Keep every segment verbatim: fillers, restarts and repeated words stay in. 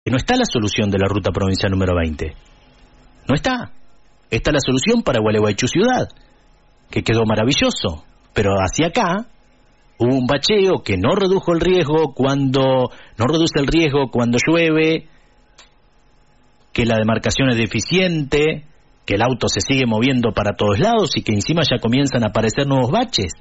que no está la solución de la ruta provincial número veinte. No está. Está la solución para Gualeguaychú ciudad, que quedó maravilloso. Pero hacia acá hubo un bacheo que no redujo el riesgo cuando no reduce el riesgo cuando llueve, que la demarcación es deficiente, que el auto se sigue moviendo para todos lados y que encima ya comienzan a aparecer nuevos baches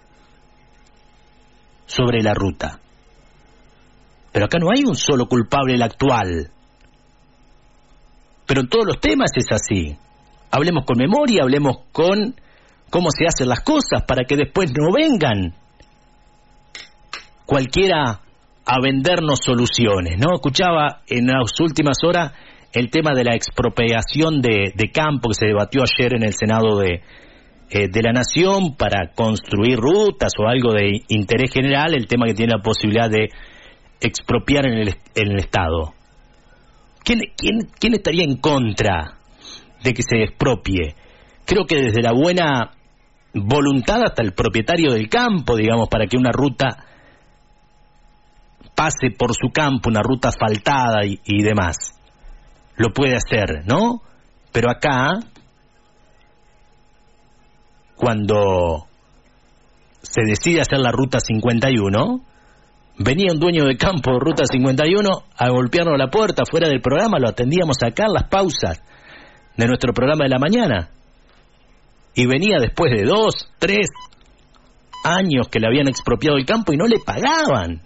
sobre la ruta. Pero acá no hay un solo culpable, el actual. Pero en todos los temas es así. Hablemos con memoria, hablemos con cómo se hacen las cosas para que después no vengan cualquiera a vendernos soluciones, ¿no? Escuchaba en las últimas horas el tema de la expropiación de, de campo que se debatió ayer en el Senado de, eh, de la Nación para construir rutas o algo de interés general, el tema que tiene la posibilidad de expropiar en el, en el Estado. ¿Quién, quién, ¿Quién estaría en contra de que se expropie? Creo que desde la buena voluntad hasta el propietario del campo, digamos, para que una ruta pase por su campo, una ruta asfaltada y, y demás, lo puede hacer, ¿no? Pero acá, cuando se decide hacer la ruta cincuenta y uno, venía un dueño de campo de ruta cincuenta y uno a golpearnos la puerta fuera del programa, lo atendíamos acá en las pausas de nuestro programa de la mañana, y venía después de dos, tres años que le habían expropiado el campo y no le pagaban.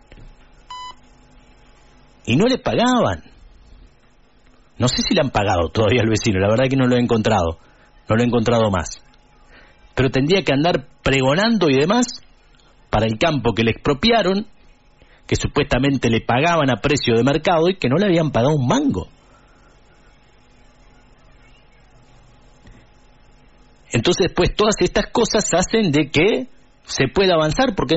Y no le pagaban. No sé si le han pagado todavía al vecino, la verdad que no lo he encontrado, no lo he encontrado más. Pero tendría que andar pregonando y demás para el campo que le expropiaron, que supuestamente le pagaban a precio de mercado y que no le habían pagado un mango. Entonces, pues todas estas cosas hacen de que se pueda avanzar, porque